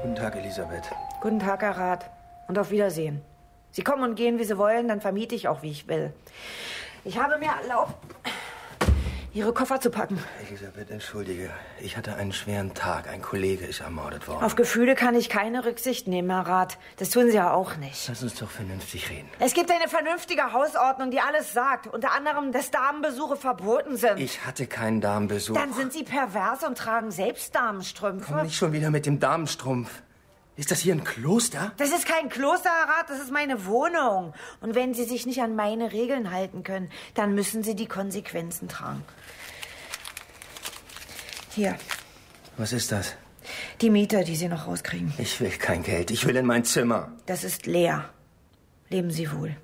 Guten Tag, Elisabeth. Guten Tag, Herr Rath. Und auf Wiedersehen. Sie kommen und gehen, wie Sie wollen, dann vermiete ich auch, wie ich will. Ich habe mir erlaubt, Ihre Koffer zu packen. Elisabeth, entschuldige. Ich hatte einen schweren Tag. Ein Kollege ist ermordet worden. Auf Gefühle kann ich keine Rücksicht nehmen, Herr Rath. Das tun Sie ja auch nicht. Lass uns doch vernünftig reden. Es gibt eine vernünftige Hausordnung, die alles sagt. Unter anderem, dass Damenbesuche verboten sind. Ich hatte keinen Damenbesuch. Dann sind Sie pervers und tragen selbst Damenstrümpfe. Komm nicht schon wieder mit dem Damenstrumpf. Ist das hier ein Kloster? Das ist kein Kloster, Herr Rath, das ist meine Wohnung. Und wenn Sie sich nicht an meine Regeln halten können, dann müssen Sie die Konsequenzen tragen. Hier. Was ist das? Die Miete, die Sie noch rauskriegen. Ich will kein Geld. Ich will in mein Zimmer. Das ist leer. Leben Sie wohl.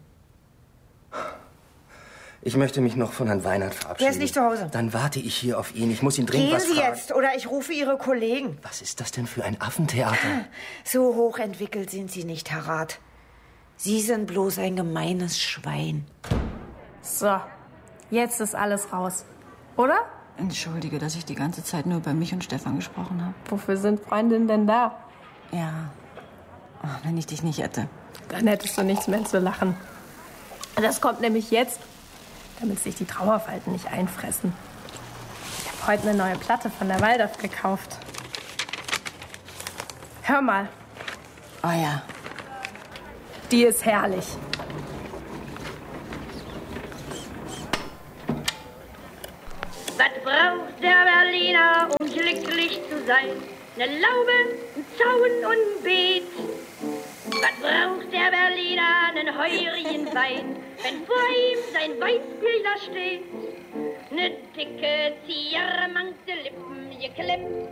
Ich möchte mich noch von Herrn Weinert verabschieden. Der ist nicht zu Hause. Dann warte ich hier auf ihn. Ich muss ihn dringend was fragen. Gehen Sie jetzt, oder ich rufe Ihre Kollegen. Was ist das denn für ein Affentheater? So hochentwickelt sind Sie nicht, Herr Rath. Sie sind bloß ein gemeines Schwein. So, jetzt ist alles raus. Oder? Entschuldige, dass ich die ganze Zeit nur über mich und Stefan gesprochen habe. Wofür sind Freundinnen denn da? Ja, wenn ich dich nicht hätte. Dann hättest du nichts mehr zu lachen. Das kommt nämlich jetzt, damit sich die Trauerfalten nicht einfressen. Ich habe heute eine neue Platte von der Waldorf gekauft. Hör mal. Oh ja. Die ist herrlich. Was braucht der Berliner, um glücklich zu sein? Eine Laube, ein Zaun und ein Beet. Was braucht der Berliner, einen heurigen Wein, wenn vor ihm sein Weißbier steht? Ne dicke, ziermangte Lippen geklemmt.